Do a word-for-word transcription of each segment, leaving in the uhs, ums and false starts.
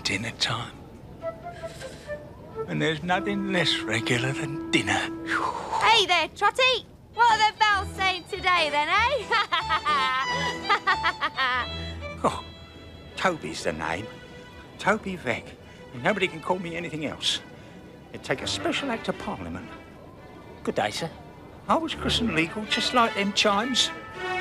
dinner time. And there's nothing less regular than dinner. Hey there, Trotty! What are the bells saying today, then, eh? Oh, Toby's the name. Toby Veck. Nobody can call me anything else. It'd take a special act of Parliament. Good day, sir. I was christened legal, just like them chimes.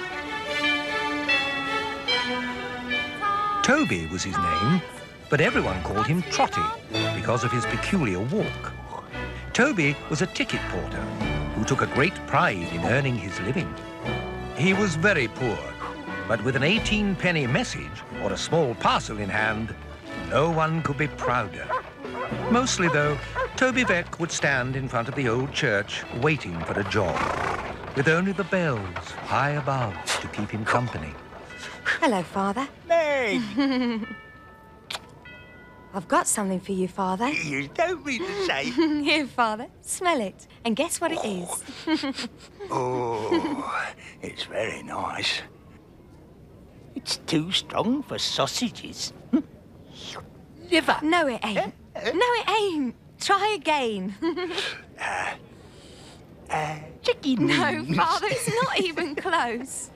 Toby was his name, but everyone called him Trotty because of his peculiar walk. Toby was a ticket porter who took a great pride in earning his living. He was very poor, but with an eighteen penny message or a small parcel in hand, no one could be prouder. Mostly, though, Toby Veck would stand in front of the old church waiting for a job, with only the bells high above to keep him company. Hello, Father. Meg! I've got something for you, Father. You don't mean to say... Here, Father. Smell it. And guess what it is? Oh, it's very nice. It's too strong for sausages. Liver. No, it ain't. No, it ain't. Try again. uh, uh, chicken No, wings. Father, it's not even close.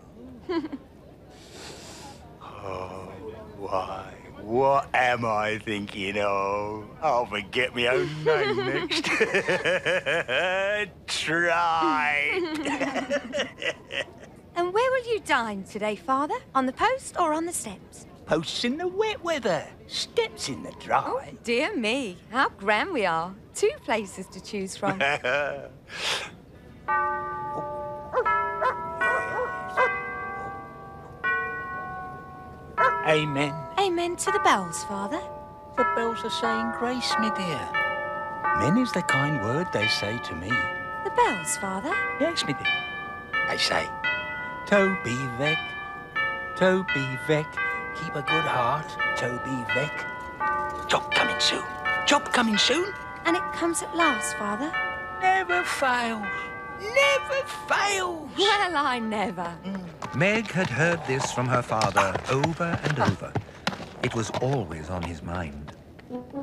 Oh, why? What am I thinking of? I'll forget my own name next. Try. And where will you dine today, Father? On the post or on the steps? Posts in the wet weather, steps in the dry. Oh, dear me. How grand we are. Two places to choose from. Amen. Amen to the bells, Father. The bells are saying grace, me dear. Men is the kind word they say to me. The bells, Father? Yes, me dear. They say, Toby Veck, Toby Veck, keep a good heart, Toby Veck. Job coming soon. Job coming soon. And it comes at last, Father? Never fails. Never fails. Well, I never. Meg had heard this from her father over and over. It was always on his mind.